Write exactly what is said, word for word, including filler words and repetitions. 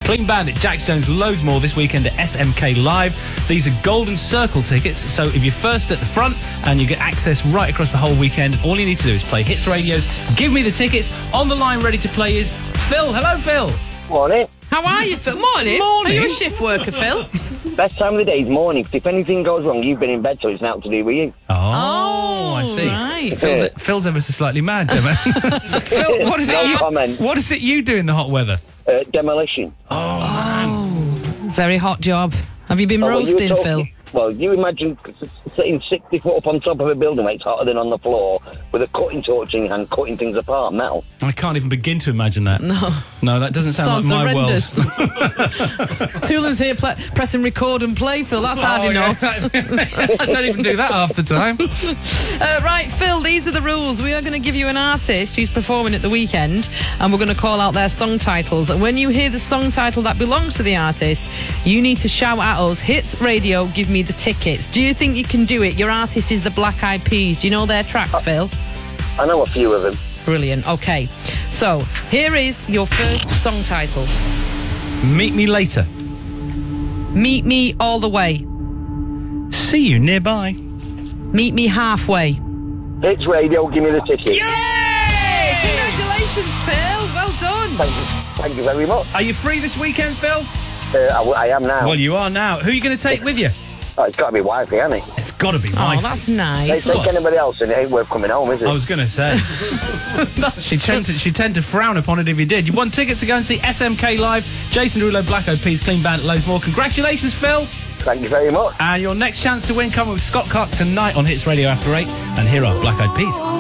Clean Bandit, Jax Jones, loads more this weekend at S M K Live. These are Golden Circle tickets, so if you're first at the front and you get access right across the whole weekend, all you need to do is play Hits Radio's Give Me the Tickets. On the line ready to play is Phil. Hello, Phil. Morning. How are you, Phil? Morning. Morning. Are you a shift worker, Phil? Best time of the day is morning, 'cause if anything goes wrong, you've been in bed, so it's nothing to do with you. Oh, Oh, I see. right. Phil's, Phil's ever so slightly mad, Emma. Phil, what is, No it you, comment. what is it you do in the hot weather? Uh, demolition. Oh, man. Very hot job. Have you been Oh, well, you were roasting, talking- Phil? Well, you imagine sitting sixty foot up on top of a building where it's hotter than on the floor with a cutting torch in your hand, cutting things apart, metal. I can't even begin to imagine that. No. No, that doesn't sound Sounds like my horrendous. world. Toolan's here pla pressing record and play, Phil. That's hard Oh, yeah, enough. that's- I don't even do that half the time. Uh, right, Phil, these are the rules. We are going to give you an artist who's performing at the weekend, and we're going to call out their song titles. And when you hear the song title that belongs to the artist, you need to shout at us, Hits Radio, give me the tickets. Do you think you can do it? Your artist is the Black Eyed Peas. Do you know their tracks, Phil? I know a few of them. Brilliant. Okay. So, here is your first song title. Meet me later. Meet Me All the Way. See you nearby. Meet Me Halfway. Hits Radio, give me the ticket. Yay! Congratulations, Phil. Well done. Thank you. Thank you very much. Are you free this weekend, Phil? Uh, I, w- I am now. Well, you are now. Who are you going to take with you? Oh, it's got to be wifey, hasn't it? It's got to be Oh, wifey. that's They nice. take anybody else and it ain't worth coming home, is it? I was going to say. She'd tend to, she'd tend to frown upon it if you did. You won tickets to go and see S M K Live, Jason Derulo, Black Eyed Peas, Clean Bandit, loads more. Congratulations, Phil. Thank you very much. And your next chance to win coming with Scott Clark tonight on Hits Radio after eight. And here are Black Eyed Peas.